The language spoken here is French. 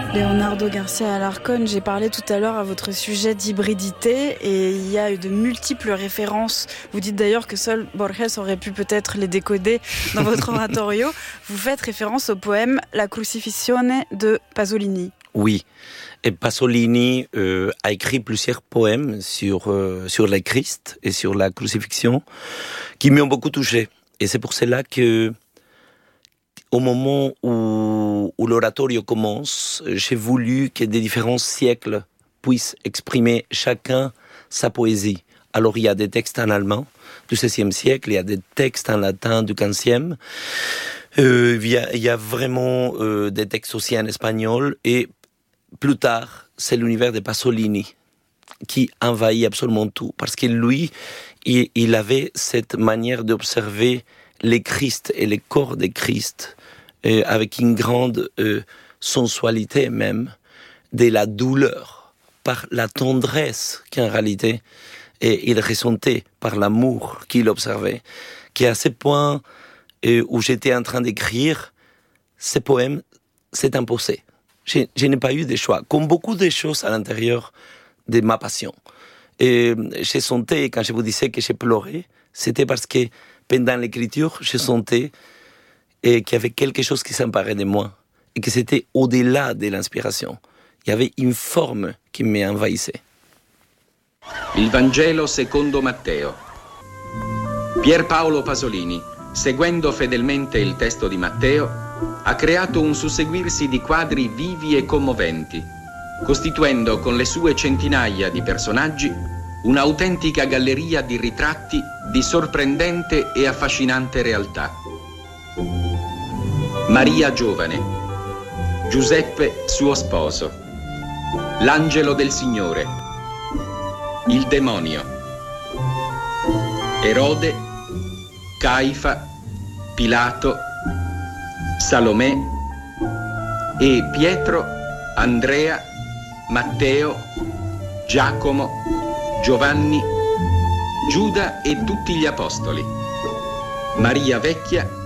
Leonardo Garcia Alarcón, j'ai parlé tout à l'heure à votre sujet d'hybridité et il y a eu de multiples références. Vous dites d'ailleurs que seul Borges aurait pu peut-être les décoder dans votre oratorio. Vous faites référence au poème La Crucifixione de Pasolini. Oui, et Pasolini a écrit plusieurs poèmes sur le Christ et sur la crucifixion qui m'ont beaucoup touché. Et c'est pour cela que au moment où l'oratorio commence, j'ai voulu que des différents siècles puissent exprimer chacun sa poésie. Alors il y a des textes en allemand du XVIe siècle, il y a des textes en latin du XVe, il y a vraiment des textes aussi en espagnol, et plus tard, c'est l'univers de Pasolini qui envahit absolument tout, parce que lui, il avait cette manière d'observer les Christ et les corps des Christ avec une grande sensualité même, de la douleur, par la tendresse qu'en réalité il ressentait, par l'amour qu'il observait, qui à ce point où j'étais en train d'écrire, ce poème s'est imposé. Je n'ai pas eu de choix, comme beaucoup de choses à l'intérieur de ma passion. Et j'ai senti, quand je vous disais que j'ai pleuré, c'était parce que pendant l'écriture, je sentais qu'il y avait quelque chose qui s'emparait de moi et que c'était au-delà de l'inspiration. Il y avait une forme qui m'envahissait. Il Vangelo secondo Matteo. Pier Paolo Pasolini, seguendo fedelmente il testo di Matteo, ha creato un susseguirsi di quadri vivi e commoventi, costituendo con le sue centinaia di personaggi un'autentica galleria di ritratti di sorprendente e affascinante realtà. Maria giovane, Giuseppe suo sposo, l'angelo del Signore, il demonio, Erode, Caifa, Pilato, Salomè e Pietro, Andrea, Matteo, Giacomo, Giovanni, Giuda e tutti gli apostoli, Maria vecchia